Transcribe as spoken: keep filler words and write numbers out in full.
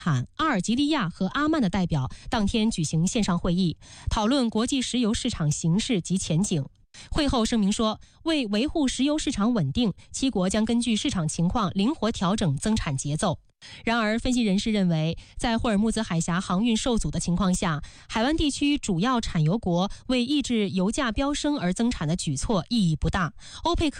罕、阿尔及利亚和阿曼的代表当天举行线上会议，讨论国际石油市场形势及前景。会后声明说，为维护石油市场稳定，七国将根据市场情况灵活调整增产节奏。然而，分析人士认为，在霍尔木兹海峡航运受阻的情况下，海湾地区主要产油国为抑制油价飙升而增产的举措意义不大。欧佩克